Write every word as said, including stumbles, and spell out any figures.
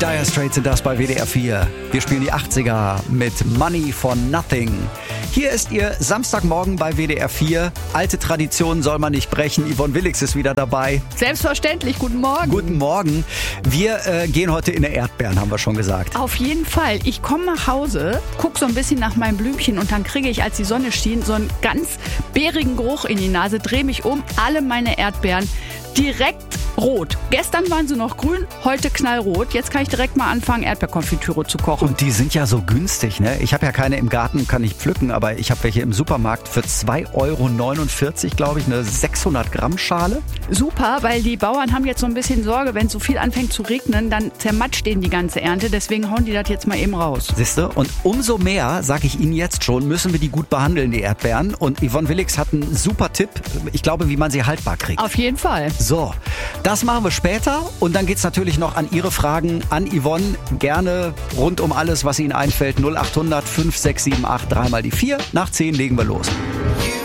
Dire Straits sind das bei W D R vier. Wir spielen die achtziger mit Money for Nothing. Hier ist Ihr Samstagmorgen bei W D R vier. Alte Traditionen soll man nicht brechen. Yvonne Willix ist wieder dabei. Selbstverständlich, guten Morgen. Guten Morgen. Wir äh, gehen heute in eine Erdbeeren, haben wir schon gesagt. Auf jeden Fall. Ich komme nach Hause, gucke so ein bisschen nach meinem Blümchen und dann kriege ich, als die Sonne schien, so einen ganz beerigen Geruch in die Nase, drehe mich um, alle meine Erdbeeren direkt rot. Gestern waren sie noch grün, heute knallrot. Jetzt kann ich direkt mal anfangen, Erdbeerkonfitüre zu kochen. Und die sind ja so günstig, ne? Ich habe ja keine im Garten, kann ich pflücken, aber ich habe welche im Supermarkt für zwei Euro neunundvierzig, glaube ich, eine sechshundert Gramm Schale. Super, weil die Bauern haben jetzt so ein bisschen Sorge, wenn es so viel anfängt zu regnen, dann zermatscht denen die ganze Ernte. Deswegen hauen die das jetzt mal eben raus. Siehst du? Und umso mehr, sage ich Ihnen jetzt schon, müssen wir die gut behandeln, die Erdbeeren. Und Yvonne Willix hat einen super Tipp, ich glaube, wie man sie haltbar kriegt. Auf jeden Fall. So, das machen wir später und dann geht's natürlich noch an Ihre Fragen an Yvonne. Gerne rund um alles, was Ihnen einfällt. null acht hundert fünf sechs sieben acht, dreimal die vier. Nach zehn legen wir los.